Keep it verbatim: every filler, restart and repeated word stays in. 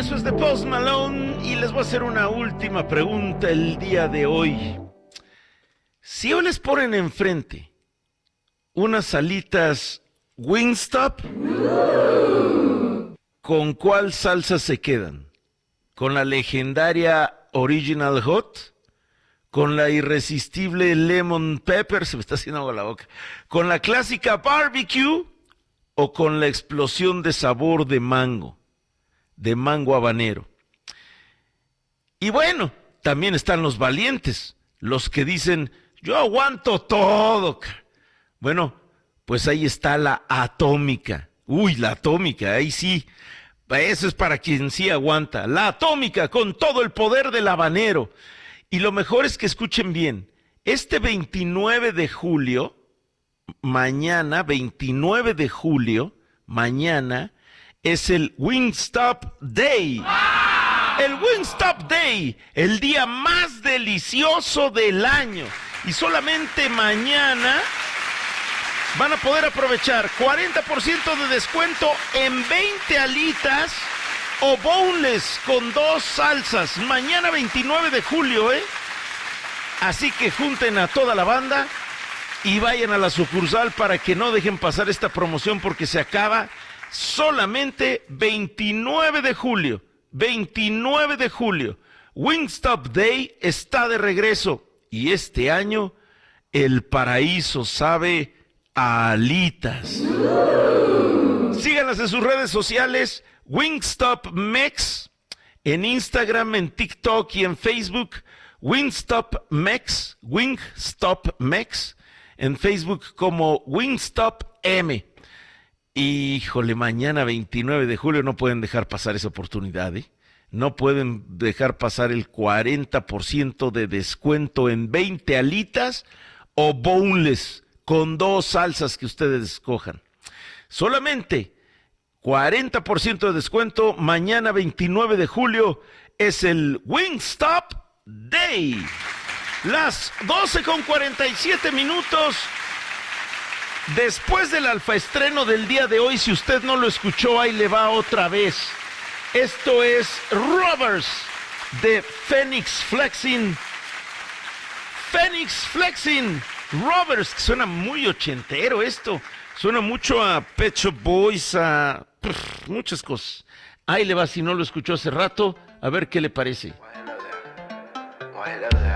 Eso es de Post Malone y les voy a hacer una última pregunta el día de hoy. Si hoy les ponen enfrente unas alitas Wingstop, ¿con cuál salsa se quedan? ¿Con la legendaria Original Hot? ¿Con la irresistible Lemon Pepper? Se me está haciendo agua la boca. ¿Con la clásica Barbecue? ¿O con la explosión de sabor de mango? De mango habanero. Y bueno, también están los valientes, los que dicen, yo aguanto todo. Bueno, pues ahí está la atómica. Uy, la atómica, ahí sí. Eso es para quien sí aguanta. La atómica con todo el poder del habanero. Y lo mejor es que escuchen bien. Este veintinueve de julio, mañana, veintinueve de julio, mañana, es el Wingstop Day. El Wingstop Day, el día más delicioso del año. Y solamente mañana van a poder aprovechar cuarenta por ciento de descuento en veinte alitas o boneless con dos salsas. Mañana veintinueve de julio, ¿eh? Así que junten a toda la banda y vayan a la sucursal para que no dejen pasar esta promoción porque se acaba solamente veintinueve de julio. veintinueve de julio. Wingstop Day está de regreso y este año el paraíso sabe a alitas. Síganlas en sus redes sociales, Wingstop Mex, en Instagram, en TikTok y en Facebook, Wingstop Mex, Wingstop Mex, en Facebook como Wingstop M. Híjole, mañana veintinueve de julio no pueden dejar pasar esa oportunidad, ¿eh? No pueden dejar pasar el cuarenta por ciento de descuento en veinte alitas o boneless con dos salsas que ustedes escojan. Solamente cuarenta por ciento de descuento mañana veintinueve de julio es el Wingstop Day. Las doce con cuarenta y siete minutos. Después del alfaestreno del día de hoy, si usted no lo escuchó, ahí le va otra vez. Esto es Robbers de Phoenix Flexing. Phoenix Flexing. Robbers, que suena muy ochentero esto. Suena mucho a Pet Shop Boys, a pff, muchas cosas. Ahí le va, si no lo escuchó hace rato, a ver qué le parece. Why hello there? Why hello there?